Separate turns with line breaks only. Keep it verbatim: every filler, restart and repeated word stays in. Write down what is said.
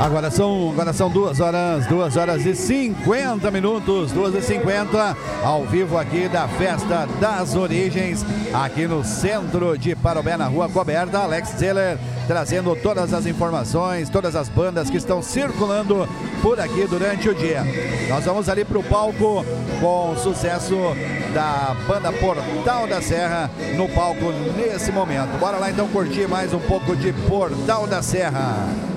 Agora são, agora são duas horas, duas horas e cinquenta minutos, duas e cinquenta, ao vivo aqui da Festa das Origens, aqui no centro de Parobé, na Rua Coberta. Alex Zeller trazendo todas as informações, todas as bandas que estão circulando por aqui durante o dia. Nós vamos ali para o palco com o sucesso da banda Portal da Serra no palco nesse momento. Bora lá então curtir mais um pouco de Portal da Serra.